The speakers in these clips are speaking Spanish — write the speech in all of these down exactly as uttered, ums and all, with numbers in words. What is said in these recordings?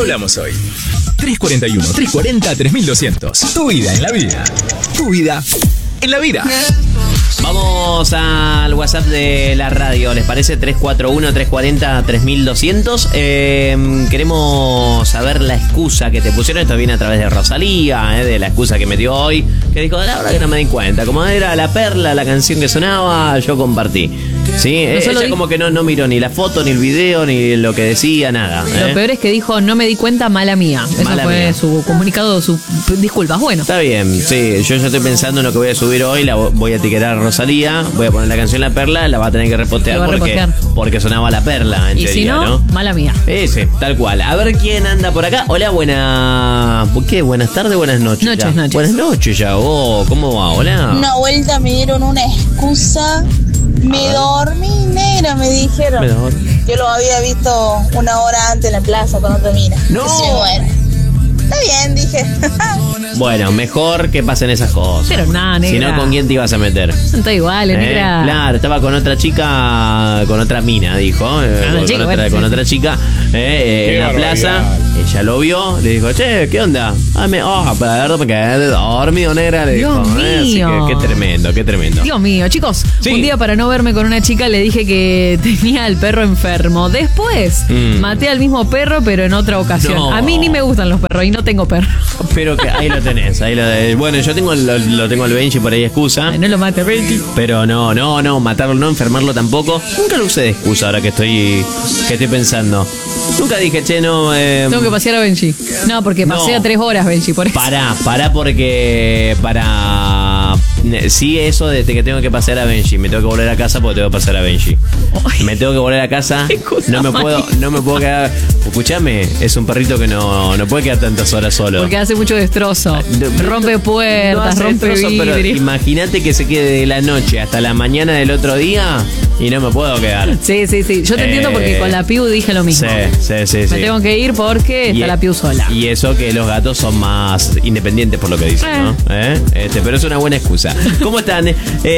hablamos hoy? tres cuarenta y uno, tres cuarenta, tres mil doscientos. Tu vida en la vida. Tu vida en la vida. Vamos al WhatsApp de la radio, ¿les parece? tres cuatro uno, tres cuarenta, tres mil doscientos. Eh, queremos saber la excusa que te pusieron. Esto viene a través de Rosalía, eh, de la excusa que metió hoy, que dijo, la verdad que no me di cuenta. Como era La Perla, la canción que sonaba, yo compartí. Sí, no ella dijo, como que no, no miró ni la foto, ni el video, ni lo que decía, nada. Lo ¿eh? peor es que dijo, no me di cuenta, mala mía. Eso mala fue mía. Su comunicado, sus disculpas. Bueno. Está bien, sí, yo ya estoy pensando en lo que voy a subir hoy, la voy a etiquetar a Rosalía, voy a poner la canción La Perla, la va a tener que repostear porque, repostear. porque sonaba La Perla, en y teoría, si no, ¿no? mala mía. Ese, tal cual. A ver quién anda por acá. Hola, buena... ¿Qué? Buenas tardes, buenas noches. Noches, ya. noches. Buenas noches ya. Oh, ¿cómo va? Hola. Una vuelta me dieron una excusa. Me dormí, negra, me dijeron. Me dormí. Yo lo había visto una hora antes en la plaza con otra mina. No. Y sí, bueno. Está bien, dije. Bueno, mejor que pasen esas cosas. Pero nada, negra. Si no, ¿con quién te ibas a meter? Está igual, ¿Eh? negra. Claro, estaba con otra chica, con otra mina, dijo. Eh, Ah, con, chica, con, otra, bueno, con sí. otra chica eh, en la plaza. Ella lo vio, le dijo, che, ¿qué onda? Ah, me, oh, perro, me quedé dormido, negra. Le Dios dijo, eh, así mío. que, qué tremendo, qué tremendo. Dios mío, chicos, Sí. un día para no verme con una chica le dije que tenía al perro enfermo. Después Mm. maté al mismo perro, pero en otra ocasión. No. A mí ni me gustan los perros y no tengo perro. Pero que ahí lo tenés, ahí lo tenés. Bueno, yo tengo lo, lo tengo al Benji por ahí excusa. Ay, no lo mate, Betty. Pero no, no, no, matarlo no, enfermarlo tampoco. Nunca lo usé de excusa ahora que estoy que estoy pensando. Nunca dije, che, no... Eh, Tengo que pasear a Benji. No, porque No. pasé a tres horas, Benji, por eso. Pará, pará porque... Para... Sí, eso de que tengo que pasear a Benji. Me tengo que volver a casa porque tengo que pasear a Benji. Ay. Me tengo que volver a casa. Qué cosa No me puedo, malísima. no me puedo quedar... Escuchame, es un perrito que no, no puede quedar tantas horas solo. Porque hace mucho destrozo. No, Rompe no puertas, hace rompe destrozo, pero vidrio. imagínate que se quede de la noche hasta la mañana del otro día y no me puedo quedar. Sí, sí, sí. Yo te Eh, entiendo porque con la Piu dije lo mismo. Sí, sí, sí, Me sí. tengo que ir porque está Y- la Piu sola. Y eso que los gatos son más independientes por lo que dicen, Eh. ¿no? ¿Eh? Este, pero es una buena excusa. ¿Cómo están?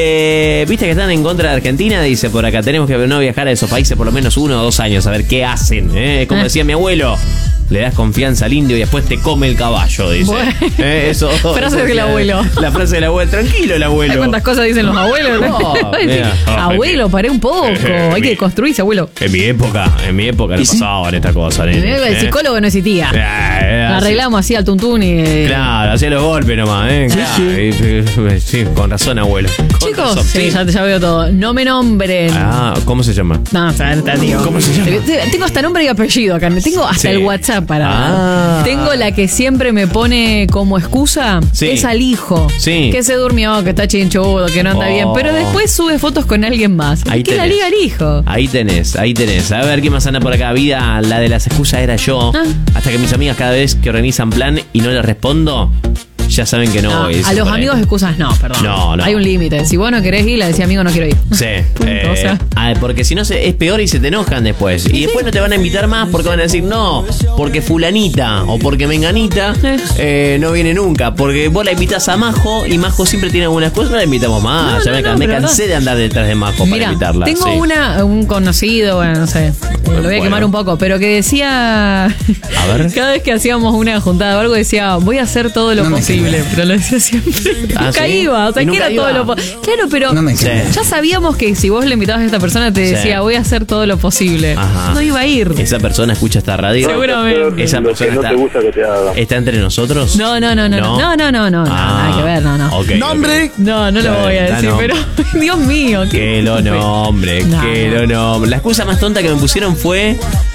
Eh, ¿Viste que están en contra de Argentina? Dice por acá, tenemos que no viajar a esos países por lo menos uno o dos años a ver qué hacen. ¿eh? Como Eh. decía mi abuelo, le das confianza al indio y después te come el caballo, dice. Bueno. ¿Eh? Eso, Frase eso del decía- abuelo. La frase del abuelo. Tranquilo el abuelo. ¿Sabes cuántas cosas dicen los abuelos? Oh, mira. Abuelo, paré un poco. Hay que construirse, abuelo. En mi época, en mi época no pasaban estas cosas. nene, El ¿eh? psicólogo no existía. Eh, eh, así- Arreglamos así al tuntún y... Claro, hacía los golpes nomás, ¿eh? Claro. Y- y- Sí, con razón, abuelo. Con Chicos, razón, sí, ya, ya veo todo. No me nombren. Ah, ¿cómo se llama? No, o sea, te digo. ¿Cómo se llama? Tengo hasta nombre y apellido acá. Tengo hasta Sí. el WhatsApp para. Ah. Tengo la que siempre me pone como excusa. Sí. Es al hijo. Sí. Que se durmió, que está chinchudo, que no anda Oh. bien. Pero después sube fotos con alguien más. Ahí que la tenés. liga al hijo. Ahí tenés, ahí tenés. A ver qué más anda por acá. Vida, la de las excusas era yo. Ah. Hasta que mis amigas cada vez que organizan plan y no les respondo, ya saben que no, No, voy. a dicen los por ahí. amigos excusas no, perdón. No, no. Hay un límite. Si vos no querés ir, le decís amigo no quiero ir. Sí, eh, O sea. ah, porque si no se, es peor y se te enojan después. Y después no te van a invitar más porque van a decir no, porque fulanita o porque menganita eh, no viene nunca. Porque vos la invitas a Majo y Majo siempre tiene algunas cosas, no la invitamos más. No, ya no, me, no, me pero cansé no. de andar detrás de Majo para Mira, invitarla. tengo sí. una, un conocido, bueno, no sé, lo voy a Bueno. quemar un poco, pero que decía, A ver. cada vez que hacíamos una juntada o algo decía, voy a hacer todo lo No me posible, pero lo decía siempre. Ah, nunca ¿sí? iba, o sea, ¿Y que nunca era iba? todo lo posible. Claro, pero No me Sí. quedo. ya sabíamos que si vos le invitabas a esta persona te Sí. decía, voy a hacer todo lo posible. Ajá. No iba a ir. Esa persona escucha esta radio. Seguramente. Esa Lo que persona no está, te gusta que te haga. está entre nosotros. No, no, no, no, no, no, no, no, no, Ah, nada que ver, no, no. ok, ok. No, no lo voy a Da decir, nombre. pero Dios mío. qué- Que lo nombre, No, que no. lo nombre. La excusa más tonta que me pusieron fue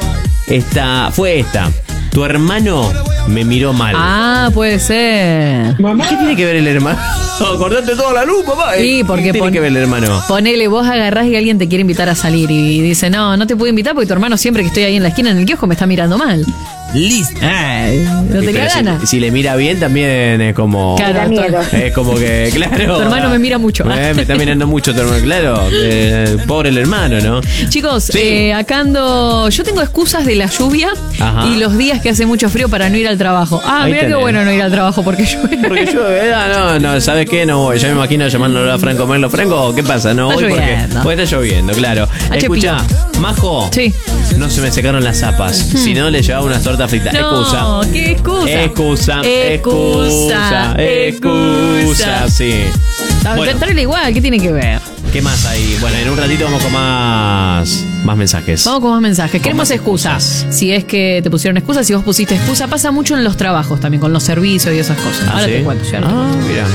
esta, fue esta. Tu hermano me miró mal. Ah, puede ser. ¿Qué tiene que ver el hermano? Cortate toda la luz, papá. Sí, porque ¿Qué tiene pon- que ver el hermano? Ponele, vos agarrás y alguien te quiere invitar a salir y dice, no, no te puedo invitar porque tu hermano siempre que estoy ahí en la esquina en el kiosco me está mirando mal. Listo. Ay, no Y tenía pero si- ganas. Si, le mira bien también es como... Claro, tu- Es como que, claro. Tu hermano me mira mucho. Eh, me está mirando mucho tu hermano, claro. eh, pobre el hermano, ¿no? Chicos, Sí. eh, acá ando. Yo tengo excusas de la lluvia Ajá. y los días que hace mucho frío para no ir al al trabajo. Ah, Ahí mira qué tenés. bueno no ir al trabajo porque llueve. Porque llueve, ah, no, no, ¿sabes qué? No voy. Ya me imagino llamándolo a Franco Merlo. Franco, ¿qué pasa? No Está voy porque, lloviendo. porque está lloviendo, claro. Ah, Escucha, Majo. Sí. No se me secaron las zapas. Si no, le llevaba unas tortas fritas. No, Excusa. ¿qué excusa? Excusa. Excusa. Excusa. Excusa. Sí. Ah, Bueno, traerle igual, ¿qué tiene que ver? ¿qué más hay? Bueno, en un ratito vamos con más, más mensajes. Vamos con más mensajes. Queremos más excusas. excusas. Si es que te pusieron excusa, si vos pusiste excusa, pasa mucho en los trabajos también, con los servicios y esas cosas. ¿Ah, Ahora sí? te cuento, ¿cierto? Ah, mira.